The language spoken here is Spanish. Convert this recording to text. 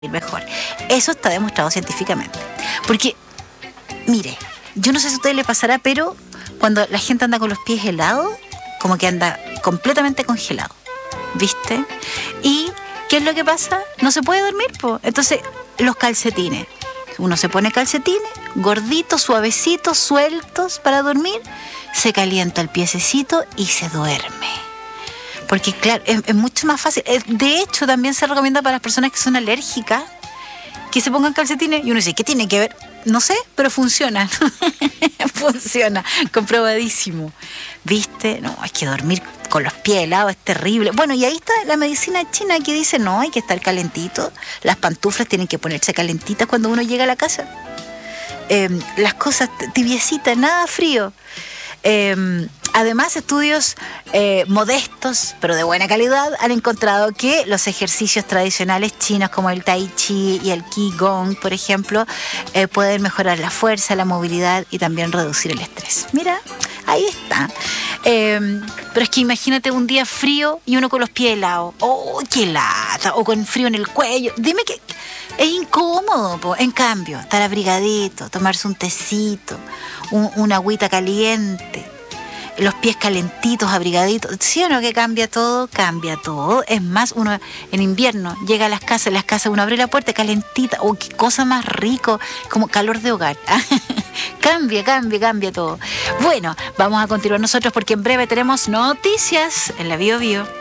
mejor. Eso está demostrado científicamente. Porque, mire, yo no sé si a usted le pasará, pero cuando la gente anda con los pies helados, como que anda completamente congelado, ¿viste? ¿Y qué es lo que pasa? No se puede dormir, po. Entonces, los calcetines. Uno se pone calcetines, gorditos, suavecitos, sueltos para dormir, se calienta el piececito y se duerme. Porque, claro, es mucho más fácil. De hecho, también se recomienda para las personas que son alérgicas que se pongan calcetines. Y uno dice, ¿qué tiene que ver? No sé, pero funciona. Funciona, comprobadísimo. ¿Viste? No, hay que dormir con los pies helados, es terrible. Bueno, y ahí está la medicina china que dice, no, hay que estar calentito. Las pantuflas tienen que ponerse calentitas cuando uno llega a la casa. Las cosas tibiecitas, nada frío. Además, estudios modestos, pero de buena calidad, han encontrado que los ejercicios tradicionales chinos como el tai chi y el qigong, por ejemplo, pueden mejorar la fuerza, la movilidad y también reducir el estrés. Mira, ahí está. Pero es que imagínate un día frío y uno con los pies helados. ¡Oh, qué lata! O con frío en el cuello. Dime que es incómodo, po. En cambio, estar abrigadito, tomarse un tecito, una agüita caliente, los pies calentitos, abrigaditos. ¿Sí o no que cambia todo? Cambia todo. Es más, uno en invierno llega a las casas uno abre la puerta calentita. ¡Oh, qué cosa más rico! Como calor de hogar. Cambia todo. Bueno, vamos a continuar nosotros porque en breve tenemos noticias en la Bio Bio.